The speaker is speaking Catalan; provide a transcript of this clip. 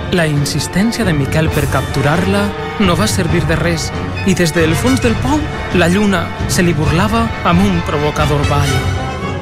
La insistència de Miquel per capturar-la no va servir de res i des del fons del pou la lluna se li burlava amb un provocador ball.